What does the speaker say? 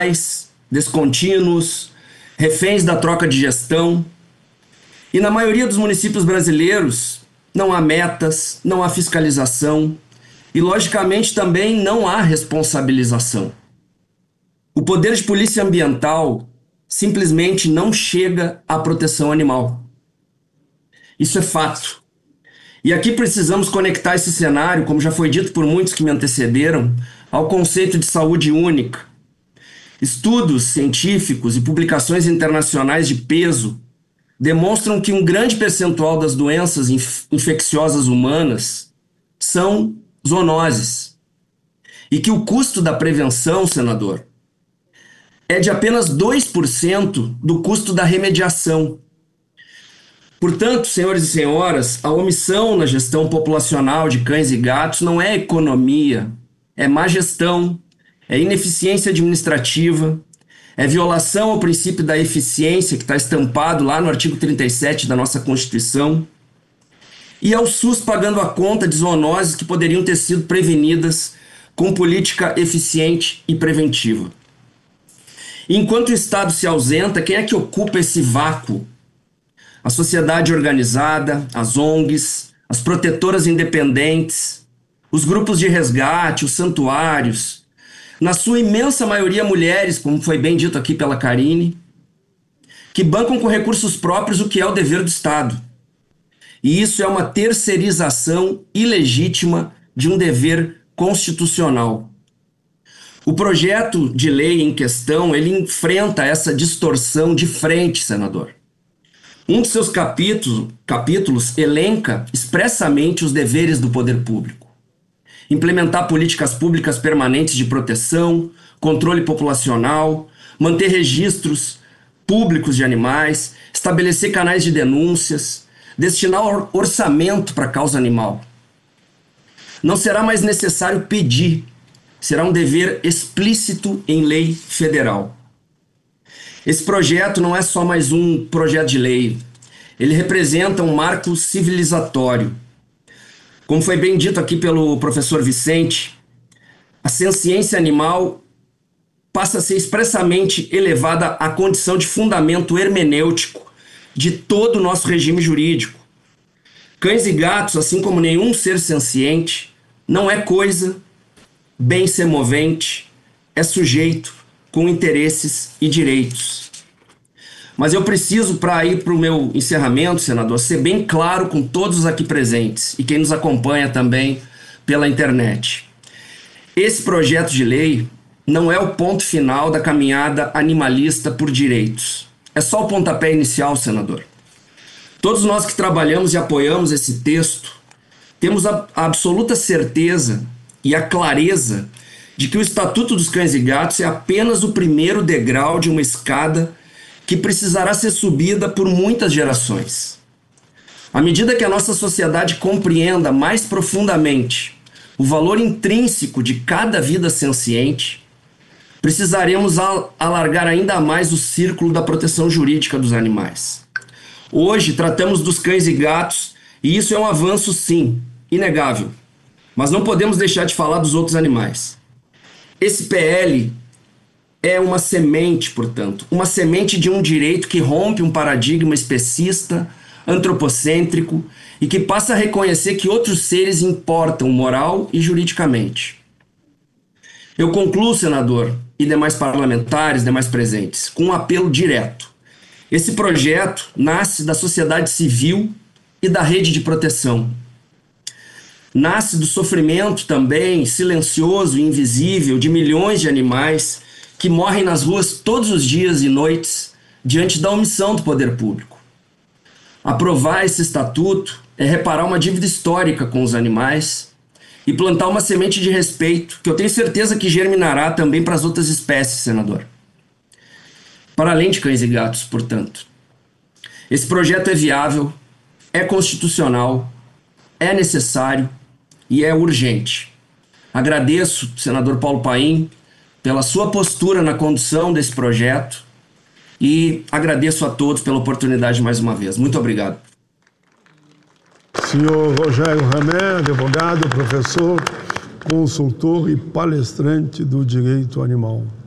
descontínuos, reféns da troca de gestão. E na maioria dos municípios brasileiros não há metas, não há fiscalização e, logicamente, também não há responsabilização. O poder de polícia ambiental simplesmente não chega à proteção animal. Isso é fato. E aqui precisamos conectar esse cenário, como já foi dito por muitos que me antecederam, ao conceito de saúde única. Estudos científicos e publicações internacionais de peso demonstram que um grande percentual das doenças infecciosas humanas são zoonoses. E que o custo da prevenção, senador, é de apenas 2% do custo da remediação. Portanto, senhores e senhoras, a omissão na gestão populacional de cães e gatos não é economia, é má gestão, é ineficiência administrativa, é violação ao princípio da eficiência que está estampado lá no artigo 37 da nossa Constituição, e é o SUS pagando a conta de zoonoses que poderiam ter sido prevenidas com política eficiente e preventiva. E enquanto o Estado se ausenta, quem é que ocupa esse vácuo? A sociedade organizada, as ONGs, as protetoras independentes, os grupos de resgate, os santuários, na sua imensa maioria mulheres, como foi bem dito aqui pela Karine, que bancam com recursos próprios o que é o dever do Estado. E isso é uma terceirização ilegítima de um dever constitucional. O projeto de lei em questão, ele enfrenta essa distorção de frente, senador. Um de seus capítulos elenca expressamente os deveres do poder público. Implementar políticas públicas permanentes de proteção, controle populacional, manter registros públicos de animais, estabelecer canais de denúncias, destinar orçamento para a causa animal. Não será mais necessário pedir, será um dever explícito em lei federal. Esse projeto não é só mais um projeto de lei, ele representa um marco civilizatório. Como foi bem dito aqui pelo professor Vicente, a senciência animal passa a ser expressamente elevada à condição de fundamento hermenêutico de todo o nosso regime jurídico. Cães e gatos, assim como nenhum ser senciente, não é coisa, bem semovente, é sujeito com interesses e direitos. Mas eu preciso, para ir para o meu encerramento, senador, ser bem claro com todos os aqui presentes e quem nos acompanha também pela internet. Esse projeto de lei não é o ponto final da caminhada animalista por direitos. É só o pontapé inicial, senador. Todos nós que trabalhamos e apoiamos esse texto temos a absoluta certeza e a clareza de que o Estatuto dos Cães e Gatos é apenas o primeiro degrau de uma escada que precisará ser subida por muitas gerações. À medida que a nossa sociedade compreenda mais profundamente o valor intrínseco de cada vida senciente, precisaremos alargar ainda mais o círculo da proteção jurídica dos animais. Hoje tratamos dos cães e gatos, e isso é um avanço, sim, inegável. Mas não podemos deixar de falar dos outros animais. Esse PL é uma semente, portanto, uma semente de um direito que rompe um paradigma especista, antropocêntrico e que passa a reconhecer que outros seres importam moral e juridicamente. Eu concluo, senador, e demais parlamentares, demais presentes, com um apelo direto. Esse projeto nasce da sociedade civil e da rede de proteção. Nasce do sofrimento também silencioso e invisível de milhões de animais que morrem nas ruas todos os dias e noites diante da omissão do poder público. Aprovar esse estatuto é reparar uma dívida histórica com os animais e plantar uma semente de respeito que eu tenho certeza que germinará também para as outras espécies, senador. Para além de cães e gatos, portanto. Esse projeto é viável, é constitucional, é necessário e é urgente. Agradeço, senador Paulo Paim, pela sua postura na condução desse projeto e agradeço a todos pela oportunidade mais uma vez. Muito obrigado. Senhor Rogério Ramé, advogado, professor, consultor e palestrante do direito animal.